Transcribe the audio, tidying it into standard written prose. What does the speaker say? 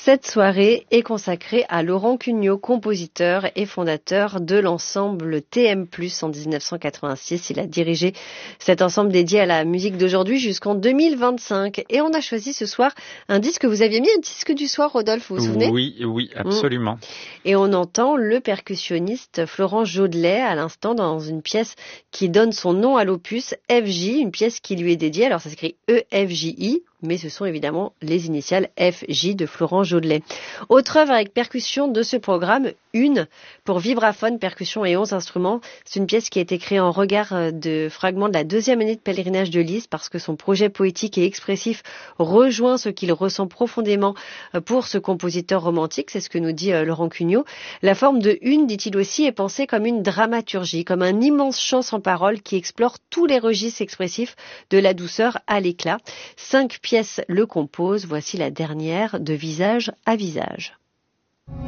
Cette soirée est consacrée à Laurent Cugnot, compositeur et fondateur de l'ensemble TM+, en 1986. Il a dirigé cet ensemble dédié à la musique d'aujourd'hui jusqu'en 2025. Et on a choisi ce soir un disque, vous aviez mis un disque du soir, Rodolphe, vous vous souvenez? Oui, absolument. Et on entend le percussionniste Florent Jodelet à l'instant dans une pièce qui donne son nom à l'opus, FJ, une pièce qui lui est dédiée. Alors ça s'écrit EFJI, mais ce sont évidemment les initiales FJ de Florent Jodelet. Autre œuvre avec percussion de ce programme, Une, pour vibraphone, percussion et 11 instruments. C'est une pièce qui a été créée en regard de fragments de la 2e année de pèlerinage de Lise, parce que son projet poétique et expressif rejoint ce qu'il ressent profondément pour ce compositeur romantique. C'est ce que nous dit Laurent Cugnot. La forme de Une, dit-il aussi, est pensée comme une dramaturgie, comme un immense chant sans parole qui explore tous les registres expressifs de la douceur à l'éclat. 5 pièces le composent. Voici la dernière, De visage à visage.